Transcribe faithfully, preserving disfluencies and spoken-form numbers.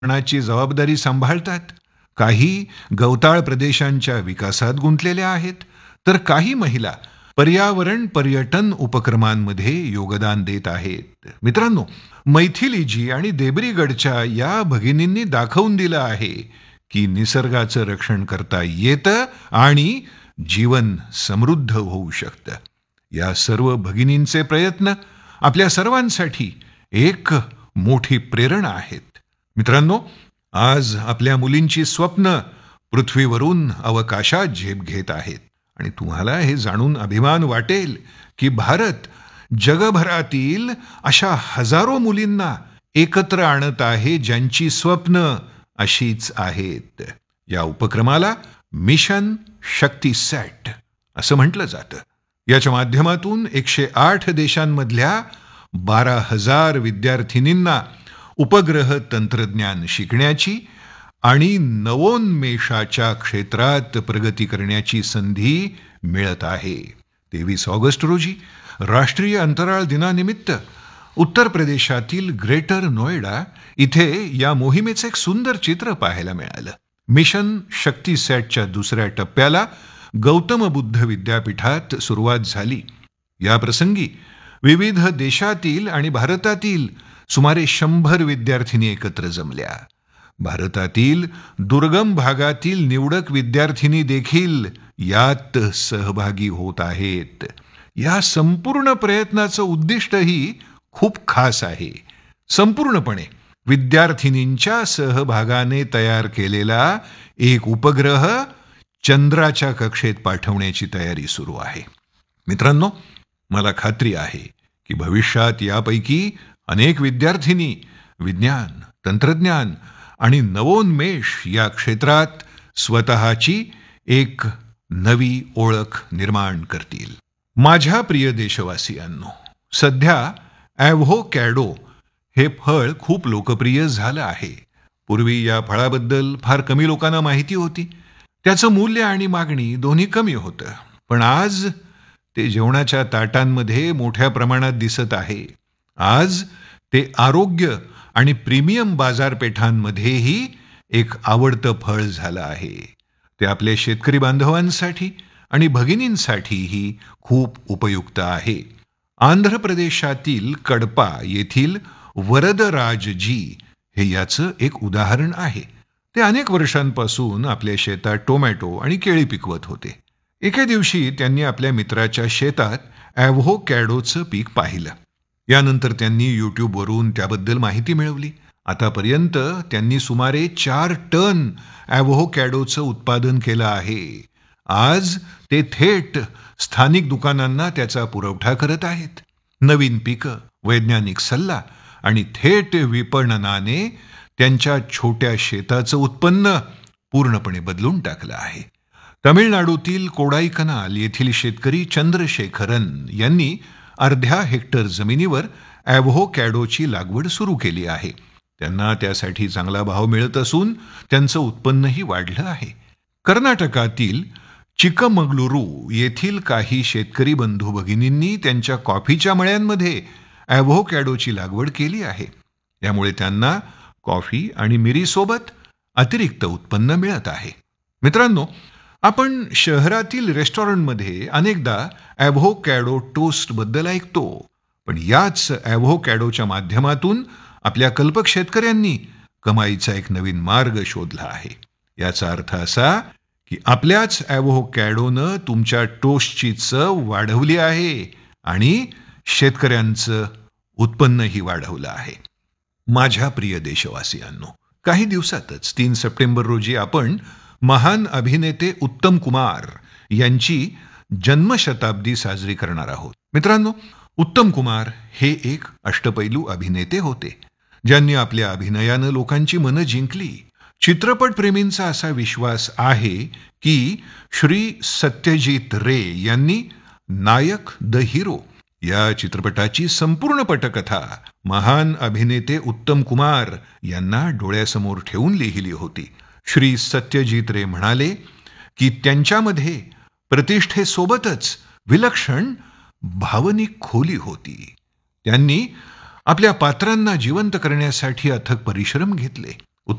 ची जबाबदारी सांभाळतात, काही गवताळ प्रदेशांच्या विकासात गुंतलेल्या आहेत, तर काही महिला पर्यावरण पर्यटन उपक्रमांमध्ये योगदान देत आहेत. मित्रांनो, मैथिलीजी आणि देबरीगडच्या या भगिनींनी दाखवून दिलं आहे की निसर्गाचं रक्षण करता येतं आणि जीवन समृद्ध होऊ शकतं. या सर्व भगिनींचे प्रयत्न आपल्या सर्वांसाठी एक मोठी प्रेरणा आहेत. मित्रांनो, आज आपल्या मुलींची स्वप्न पृथ्वीवरून अवकाशात झेप घेत आहेत आणि तुम्हाला हे जाणून अभिमान वाटेल की भारत जगभरातील अशा हजारो मुलींना एकत्र आणत आहे ज्यांची स्वप्न अशीच आहेत. या उपक्रमाला मिशन शक्ती सॅट असं म्हटलं जातं. याच्या माध्यमातून एकशे आठ देशांमधल्या बारा हजार विद्यार्थिनींना उपग्रह तंत्रज्ञान शिकण्याची आणि नवोन्मेषाच्या क्षेत्रात प्रगती करण्याची संधी मिळत आहे. तेवीस ऑगस्ट रोजी राष्ट्रीय अंतराळ दिनानिमित्त उत्तर प्रदेशातील ग्रेटर नोएडा इथे या मोहिमेचं एक सुंदर चित्र पाहायला मिळालं. मिशन शक्ती सॅटच्या दुसऱ्या टप्प्याला गौतम बुद्ध विद्यापीठात सुरुवात झाली. या प्रसंगी विविध देशातील आणि भारतातील सुमारे शंभर विद्यार्थिनी एकत्र जमल्या. भारतातील दुर्गम भागातील निवडक विद्यार्थिनी देखील यात सहभागी होत आहेत. या संपूर्ण प्रयत्नाचं उद्दिष्टही खूप खास आहे. संपूर्णपणे विद्यार्थिनींच्या सहभागाने तयार केलेला एक उपग्रह चंद्राच्या कक्षेत पाठवण्याची तयारी सुरू आहे. मित्रांनो, मला खात्री आहे की भविष्यात यापैकी अनेक विद्यार्थिनी विज्ञान, तंत्रज्ञान आणि नवोन्मेष या क्षेत्रात स्वतःची एक नवी ओळख निर्माण करतील. माझ्या प्रिय देशवासियांनो, सध्या ॲव्होकॅडो हे फळ खूप लोकप्रिय झालं आहे. पूर्वी या फळाबद्दल फार कमी लोकांना माहिती होती. त्याचं मूल्य आणि मागणी दोन्ही कमी होतं. पण आज ते जेवणाच्या ताटांमध्ये मोठ्या प्रमाणात दिसत आहे. आज ते आरोग्य आणि प्रीमियम बाजारपेठांमध्येही एक आवडतं फळ झालं आहे. ते आपल्या शेतकरी बांधवांसाठी आणि भगिनींसाठीही खूप उपयुक्त आहे. आंध्र प्रदेशातील कडपा येथील वरदराजजी हे याचं एक उदाहरण आहे. ते अनेक वर्षांपासून आपल्या शेतात टोमॅटो आणि केळी पिकवत होते. एके दिवशी त्यांनी आपल्या मित्राच्या शेतात ॲव्होकॅडोचं पीक पाहिलं. यानंतर त्यांनी यूट्यूबवरून त्याबद्दल माहिती मिळवली. आतापर्यंत त्यांनी सुमारे चार टन ॲव्होकॅडोचं उत्पादन केलं आहे. आज ते थेट स्थानिक दुकानांना त्याचा पुरवठा करत आहेत. नवीन पिकं, वैज्ञानिक सल्ला आणि थेट विपणनाने त्यांच्या छोट्या शेताचं उत्पन्न पूर्णपणे बदलून टाकलं आहे. तमिळनाडूतील कोडाईकनाल येथील शेतकरी चंद्रशेखरन यांनी अर्ध्या हेक्टर जमिनीवर ॲव्होकॅडोची लागवड सुरू केली आहे. त्यांना त्यासाठी चांगला भाव मिळत असून त्यांचं उत्पन्नही वाढलं आहे. कर्नाटकातील चिकमगलुरू येथील काही शेतकरी बंधू भगिनींनी त्यांच्या कॉफीच्या मळ्यांमध्ये ॲव्होकॅडोची लागवड केली आहे. यामुळे त्यांना कॉफी आणि मिरीसोबत अतिरिक्त उत्पन्न मिळत आहे. मित्रांनो, आपण शहरातील रेस्टॉरंटमध्ये अनेकदा ॲव्होकॅडो टोस्ट बद्दल ऐकतो. पण याच ॲव्होकॅडोच्या माध्यमातून आपल्या कल्पक शेतकऱ्यांनी कमाईचा एक नवीन मार्ग शोधला आहे. याचा अर्थ असा की आपल्याच ॲव्होकॅडोनं तुमच्या टोस्टची चव वाढवली आहे आणि शेतकऱ्यांचं उत्पन्नही वाढवलं आहे. माझ्या प्रिय देशवासियांनो, काही दिवसातच तीन सप्टेंबर रोजी आपण महान अभिनेते उत्तम कुमार यांची जन्मशताब्दी साजरी करणार आहोत. मित्रांनो, उत्तम कुमार हे एक अष्टपैलू अभिनेते होते ज्यांनी आपल्या अभिनयानं लोकांची मनं जिंकली. चित्रपट प्रेमींचा असा विश्वास आहे की श्री सत्यजित रे यांनी नायक द हिरो या चित्रपटाची संपूर्ण पटकथा महान अभिनेते उत्तम कुमार यांना डोळ्यासमोर ठेवून लिहिली होती. श्री सत्यजित रे म्हणाले की त्यांच्यामध्ये प्रतिष्ठेसोबतच विलक्षण भावनिक खोली होती. त्यांनी आपल्या पात्रांना जिवंत करण्यासाठी अथक परिश्रम घेतले.